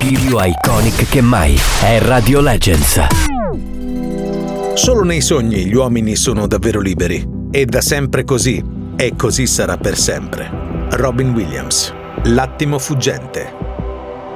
Più iconic che mai. È Radio Legends. Solo nei sogni gli uomini sono davvero liberi. È da sempre così. E così sarà per sempre. Robin Williams. L'attimo fuggente.